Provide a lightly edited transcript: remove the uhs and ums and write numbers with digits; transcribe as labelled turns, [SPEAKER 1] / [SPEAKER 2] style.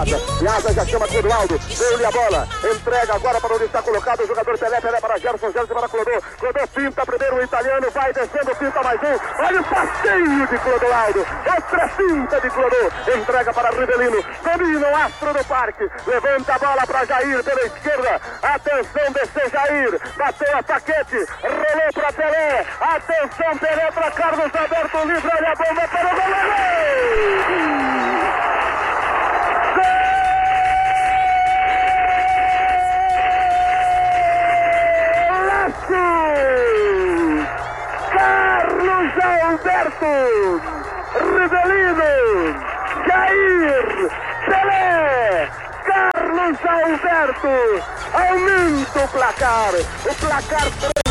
[SPEAKER 1] Piazza. Piazza já chama Clodoaldo. Deu-lhe a bola. Entrega agora para onde está colocado o jogador Pelé. Pelé para Gerson. Gerson para Clodô. Clodô pinta primeiro o italiano. Vai descendo, pinta mais um. Olha o passeio de Clodoaldo. Outra pinta de Clodô. Entrega para Rivelino. Domina o astro do parque. Levanta a bola para Jair pela esquerda. Atenção, descer Jair. Bateu a Paquete. Rolou para Pelé. Atenção, Pelé para Carlos Alberto. Livre, olha a bomba para o goleiro. Carlos Alberto, Rivelino, Jair, Pelé, Carlos Alberto, aumenta o placar